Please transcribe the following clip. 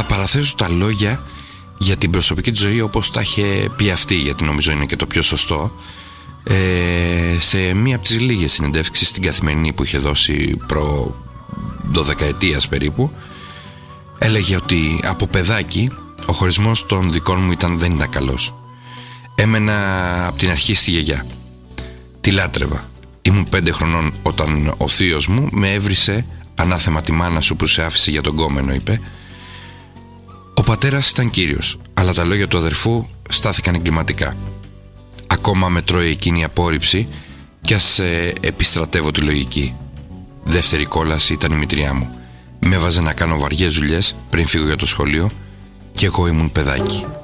παραθέσω τα λόγια για την προσωπική της ζωή όπως τα είχε πει αυτή, γιατί νομίζω είναι και το πιο σωστό, σε μία από τις λίγες συνεντεύξεις στην Καθημερινή που είχε δώσει προ 12 περίπου. Έλεγε ότι από παιδάκι ο χωρισμός των δικών μου δεν ήταν καλός. Έμενα από την αρχή στη γιαγιά. Τη λάτρευα. Ήμουν 5 χρονών όταν ο θείος μου με έβρισε ανάθεμα τη μάνα σου που σε άφησε για τον κόμενο, είπε. Ο πατέρας ήταν κύριος, αλλά τα λόγια του αδερφού στάθηκαν εγκληματικά. Ακόμα με τρώει εκείνη η απόρριψη κι ας επιστρατεύω τη λογική. Δεύτερη κόλαση ήταν η μητριά μου. Με έβαζε να κάνω βαριές δουλειές πριν φύγω για το σχολείο και εγώ ήμουν παιδάκι.